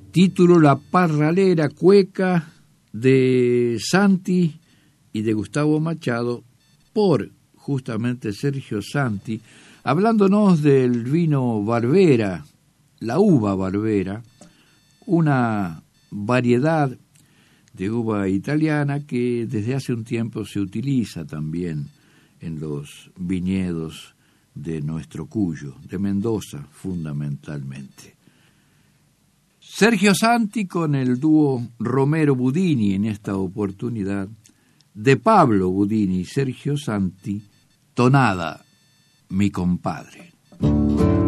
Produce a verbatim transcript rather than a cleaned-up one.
Título La Parralera Cueca, de Santi y de Gustavo Machado, por justamente Sergio Santi, hablándonos del vino Barbera, la uva Barbera, una variedad de uva italiana que desde hace un tiempo se utiliza también en los viñedos de nuestro Cuyo, de Mendoza fundamentalmente. Sergio Santi con el dúo Romero Budini en esta oportunidad, de Pablo Budini y Sergio Santi, Tonada, mi compadre.